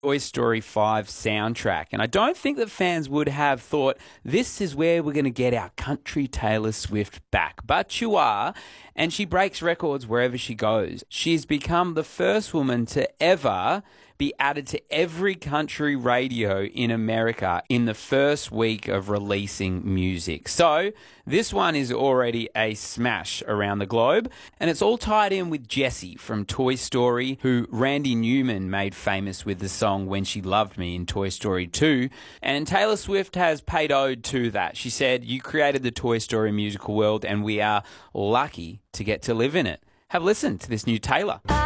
Toy Story 5 soundtrack. And I don't think that fans would have thought this is where we're going to get our country Taylor Swift back. But you are, and she breaks records wherever she goes. She's become the first woman to ever be added to every country radio in America in the first week of releasing music. So this one is already a smash around the globe, and it's all tied in with Jessie from Toy Story, who Randy Newman made famous with the song When She Loved Me in Toy Story 2, and Taylor Swift has paid ode to that. She said, "You created the Toy Story musical world, and we are lucky to get to live in it." Have a listen to this new Taylor.